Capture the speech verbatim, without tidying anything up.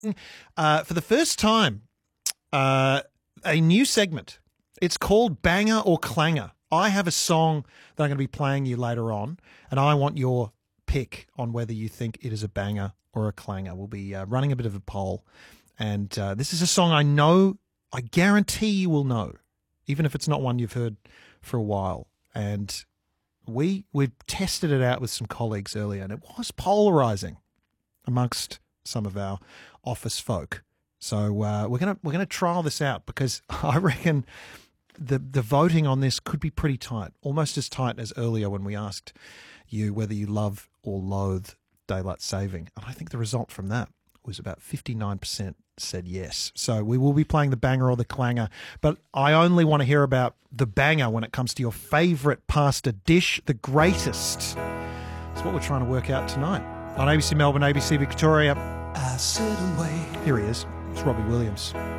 Uh, for the first time, uh, a new segment. It's called Banger or Clanger. I have a song that I'm going to be playing you later on, and I want your pick on whether you think it is a banger or a clanger. We'll be uh, running a bit of a poll, and uh, this is a song I know, I guarantee you will know, even if it's not one you've heard for a while. And we we tested it out with some colleagues earlier, and it was polarizing amongst some of our office folk. So uh, we're gonna we're gonna trial this out, because I reckon the the voting on this could be pretty tight, almost as tight as earlier when we asked you whether you love or loathe daylight saving. And I think the result from that was about fifty-nine percent said yes. So we will be playing the banger or the clanger, but I only want to hear about the banger when it comes to your favourite pasta dish, the greatest. That's what we're trying to work out tonight on A B C Melbourne, A B C Victoria. I sit and wait. Here he is. It's Robbie Williams.